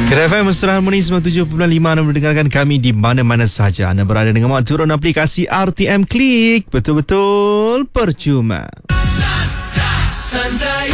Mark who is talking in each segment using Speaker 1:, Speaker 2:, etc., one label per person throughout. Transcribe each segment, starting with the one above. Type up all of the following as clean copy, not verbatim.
Speaker 1: Kedai FM Mesra Harmoni 97.5 anda mendengarkan kami di mana-mana sahaja anda berada dengan mak turun aplikasi RTM Klik. Betul-betul percuma. Santai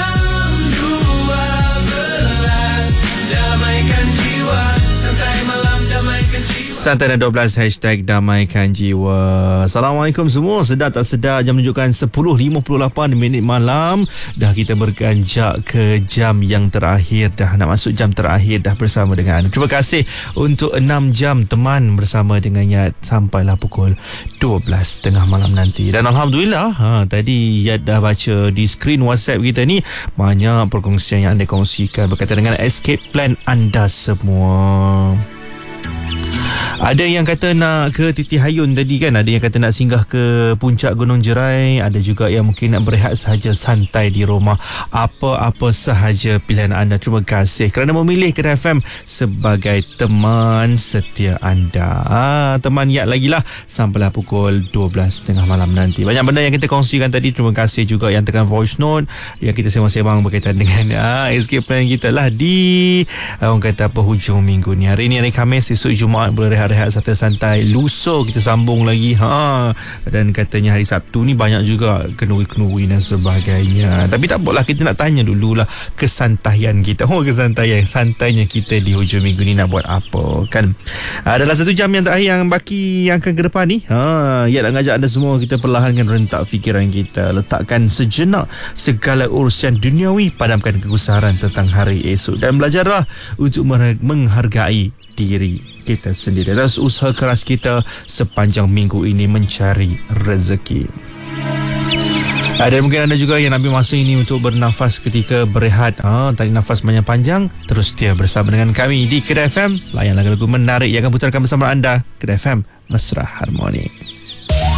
Speaker 1: 6.12 damaikan jiwa. Santai malam damaikan jiwa. Santai dan 12 hashtag damaikan jiwa. Assalamualaikum semua. Sedar tak sedar jam menunjukkan 10.58 minit malam. Dah kita berganjak ke jam yang terakhir. Dah nak masuk jam terakhir dah bersama dengan. Terima kasih untuk 6 jam teman bersama dengan Yat sampailah pukul 12 tengah malam nanti. Dan Alhamdulillah tadi Yat dah baca di skrin WhatsApp kita ni banyak perkongsian yang anda kongsikan berkaitan dengan escape plan anda semua. Ada yang kata nak ke Titi Hayun tadi kan. Ada yang kata nak singgah ke puncak Gunung Jerai. Ada juga yang mungkin nak berehat sahaja santai di rumah. Apa-apa sahaja pilihan anda. Terima kasih kerana memilih Kedai FM sebagai teman setia anda. Teman Yat lagi lah sampailah pukul 12 tengah malam nanti. Banyak benda yang kita kongsikan tadi. Terima kasih juga yang tekan voice note yang kita sembang-sembang berkaitan dengan escape plan kita lah di orang kata apa hujung minggu ni. Hari ni hari Khamis, esok Jumaat boleh rehat-rehat santai-santai. Lusa kita sambung lagi. Dan katanya hari Sabtu ni banyak juga kenuri-kenuri dan sebagainya. Tapi tak apalah, kita nak tanya dululah kesantaian kita. Kesantaian. Santainya kita di hujung minggu ni nak buat apa kan. Dalam 1 jam yang terakhir yang baki yang akan ke depan ni, ya nak ngajak anda semua kita perlahankan rentak fikiran kita. Letakkan sejenak segala urusan duniawi, padamkan kegusaran tentang hari esok dan belajarlah untuk menghargai diri kita sendiri. Atas usaha keras kita sepanjang minggu ini mencari rezeki. Dan mungkin anda juga yang ambil masa ini untuk bernafas ketika berehat, tarik nafas panjang-panjang. Terus setia bersama dengan kami di Kedai FM. Layan lagu-lagu menarik yang akan putarkan bersama anda. Kedai FM Mesra Harmoni.